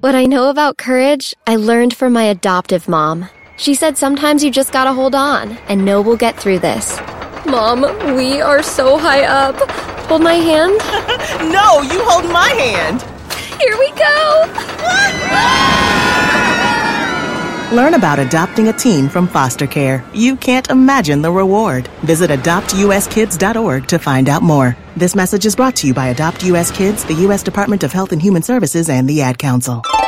What I know about courage, I learned from my adoptive mom. She said sometimes you just gotta hold on, and know we'll get through this. Mom, we are so high up. Hold my hand. No, you hold my hand. Here we go. Learn about adopting a teen from foster care. You can't imagine the reward. Visit adoptuskids.org to find out more. This message is brought to you by Adopt US Kids, the U.S. Department of Health and Human Services, and the Ad Council.